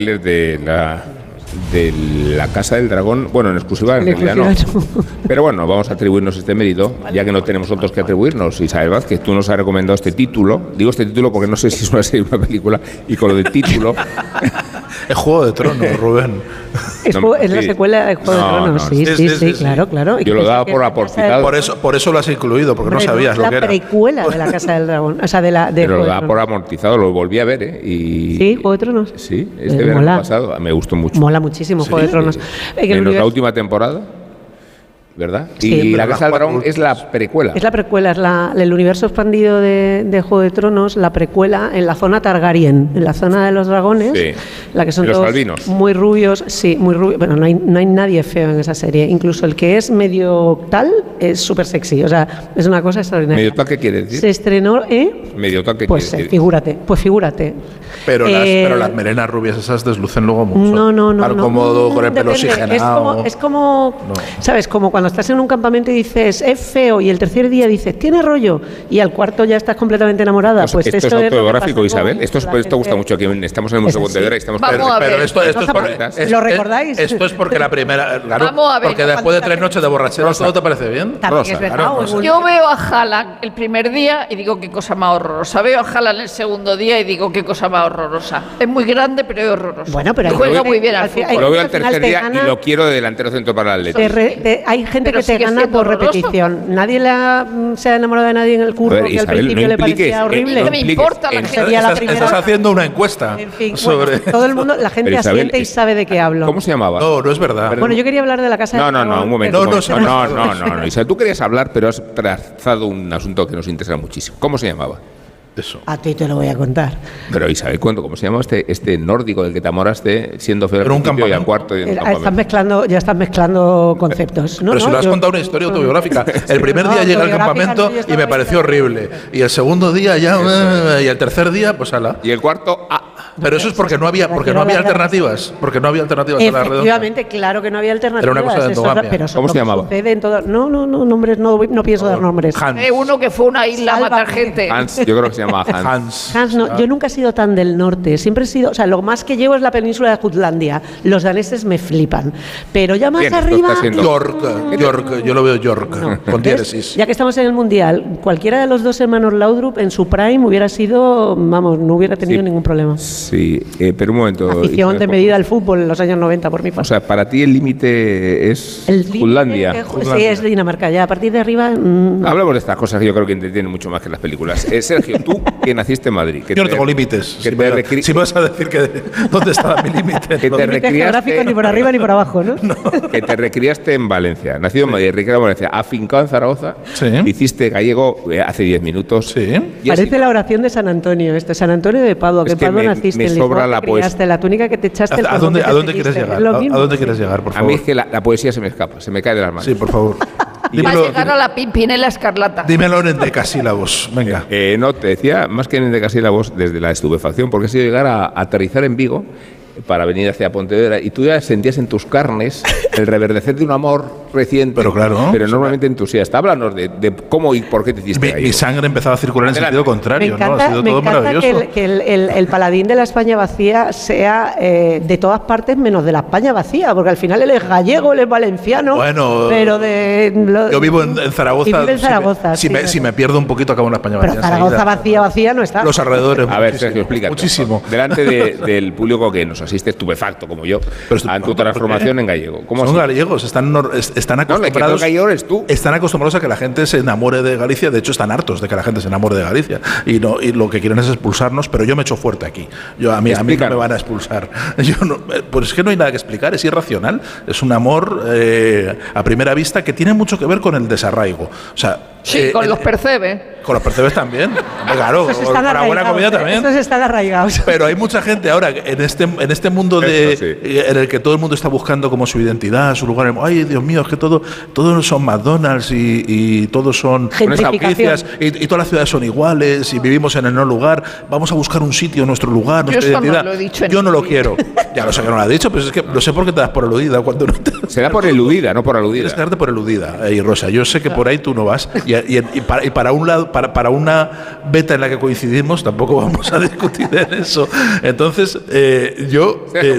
de la Casa del Dragón, bueno, en exclusiva en realidad no. Pero bueno, vamos a atribuirnos este mérito, ya que no tenemos otros que atribuirnos. Isabel Vázquez, tú nos has recomendado este título. Digo este título porque no sé si es una serie o una película, y con lo del título... Es Juego de Tronos, Rubén. Es la secuela de Juego de Tronos, sí, claro. Yo lo daba por aporcitado. Por eso lo has incluido, porque no sabías lo que era. Es la precuela de la Casa del Dragón, o sea, pero lo daba por amortizado, lo volví a ver, ¿eh? Sí, Juego de Tronos. Sí, este verano pasado, me gustó mucho. Mola muchísimo Juego de Tronos. Menos la última temporada, ¿verdad? Sí, y la Casa del Dragón es la precuela. Es la precuela, es el universo expandido de Juego de Tronos, la precuela en la zona Targaryen, en la zona de los dragones, la que son los todos albinos. Muy rubios, muy rubios. Bueno, no hay nadie feo en esa serie. Incluso el que es medio tal es súper sexy. O sea, es una cosa extraordinaria. ¿Medio tal qué quiere decir? Se estrenó, ¿Medio tal qué pues quiere decir? Figúrate. Pero las melenas rubias esas deslucen luego mucho. No. Al cómodo con el pelo oxigenado. Es como ¿sabes? Como cuando estás en un campamento y dices, es feo, y el tercer día dices, tiene rollo, y al cuarto ya estás completamente enamorada. Pues esto es autobiográfico, Isabel. Esto gusta mucho aquí. Estamos en el Museo Pontevedra y estamos... Pero esto es ¿lo recordáis? Esto es porque la primera... Claro, Vamos a ver, porque después de 3 noches de borrachera, ¿todo te parece bien? También es verdad. Yo veo a Haaland el primer día y digo, qué cosa más horrorosa. Veo a Haaland el segundo día y digo, qué cosa más horrorosa. Es muy grande, pero es horroroso. Bueno, pero juega muy bien al fútbol. Lo veo al tercer día y lo quiero de delantero centro para el Atlético. Hay gente que te gana por repetición. Nadie se ha enamorado de nadie en el curso que al principio le parecía horrible. No me importa la gente. Estás haciendo una encuesta sobre... Todo el mundo, la gente asiente y sabe de qué hablo. ¿Cómo se llamaba? No es verdad. Bueno, yo quería hablar de la Casa del Dragón. No, un momento. No, Isabel, tú querías hablar, pero has trazado un asunto que nos interesa muchísimo. ¿Cómo se llamaba? Eso. A ti te lo voy a contar. Pero Isabel, ¿cómo se llama este nórdico del que te enamoraste siendo feo al un principio y al campamento. cuarto? Ya estás mezclando conceptos. Pero si lo has contado una historia autobiográfica. El primer día llegué al campamento y me pareció horrible. Y el segundo día y el tercer día, pues ala. Y el cuarto, Pero eso es porque no había alternativas. Porque no había alternativas a la redonda. Efectivamente, claro que no había alternativas. Era una cosa de endogamia. ¿Cómo se llamaba? No, nombres, no pienso dar nombres. Hans. Uno que fue a una isla a matar gente. Hans, yo creo que se llamaba Hans. Hans, no, yo nunca he sido tan del norte, siempre he sido, o sea, lo más que llevo es la península de Jutlandia. Los daneses me flipan, pero ya más arriba... York, yo lo veo York, con diéresis. Ya que estamos en el Mundial, cualquiera de los dos hermanos Laudrup en su prime hubiera sido, no hubiera tenido ningún problema. Sí, pero un momento... Afición de medida al fútbol en los años 90 por mi parte. O sea, para ti el límite es Jutlandia. Sí, es Dinamarca, ya a partir de arriba... Hablamos de estas cosas que yo creo que entretienen mucho más que las películas. Sergio, tú que naciste en Madrid... Yo no tengo límites. Si me vas a decir dónde estaba mi límite. Que te recriaste ni por arriba ni por abajo, ¿no? Que te recriaste en Valencia. Nacido en Madrid, recriado en Valencia, afincado en Zaragoza. Sí. Hiciste gallego hace 10 minutos. Sí. Parece la oración de San Antonio, San Antonio de Padua, que en Padua naciste. Me sobra la poesía. La túnica que te echaste. ¿A dónde quieres llegar? ¿A dónde quieres llegar, por favor? A mí es que la poesía se me escapa, se me cae de las manos. Sí, por favor. Va a llegar a la Pimpinela Escarlata. Dímelo en endecasílabos, venga. No, te decía más que en endecasílabos desde la estupefacción, porque ha sido llegar a aterrizar en Vigo para venir hacia Pontevedra y tú ya sentías en tus carnes el reverdecer de un amor reciente, pero claro, pero normalmente entusiasta. Háblanos de cómo y por qué te hiciste mi sangre empezaba a circular en sentido contrario. Me encanta, ¿no? Ha sido todo maravilloso. Que el paladín de la España vacía sea de todas partes menos de la España vacía, porque al final él es gallego, él es valenciano, bueno, pero yo vivo en Zaragoza. En Zaragoza si me pierdo un poquito acabo en la España vacía. Pero Zaragoza vacía no está. Los alrededores. A ver, Sergio, explica. Muchísimo. Delante del público que nos asiste estupefacto, como yo, a tu transformación en gallego. ¿Cómo son gallegos? Están acostumbrados. No, gallego eres tú. Están acostumbrados a que la gente se enamore de Galicia. De hecho, están hartos de que la gente se enamore de Galicia. Y lo que quieren es expulsarnos, pero yo me echo fuerte aquí. A mí no me van a expulsar. Pues es que no hay nada que explicar, es irracional. Es un amor a primera vista que tiene mucho que ver con el desarraigo. O sea, sí, con los percebes. Con los percebes también. Claro, con la buena comida también. Estos están arraigados. Pero hay mucha gente ahora en este mundo en el que todo el mundo está buscando como su identidad, su lugar. Ay, Dios mío, es que todos son McDonald's y todos son franquicias y todas las ciudades son iguales y vivimos en el no lugar. Vamos a buscar un sitio, nuestro lugar, nuestra identidad. Yo no lo quiero. Ya lo sé que no lo has dicho, pero es que no sé por qué te das por aludida cuando no te... Se da por eludida, no por aludida. Tienes que darte por eludida, Rosa. Yo sé que por ahí tú no vas y para un lado, para una beta en la que coincidimos, tampoco vamos a discutir en eso. Entonces, yo